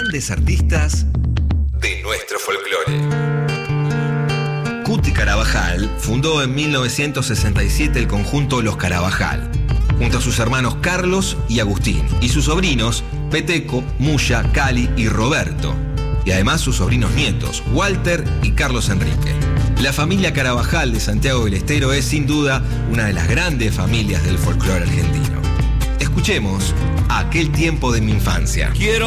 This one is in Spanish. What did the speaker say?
grandes artistas de nuestro folclore. Cuti Carabajal fundó en 1967 el conjunto Los Carabajal, junto a sus hermanos Carlos y Agustín, y sus sobrinos Peteco, Muya, Cali y Roberto, y además sus sobrinos nietos, Walter y Carlos Enrique. La familia Carabajal de Santiago del Estero es sin duda una de las grandes familias del folclore argentino. Escuchemos Aquel tiempo de mi infancia. Quiero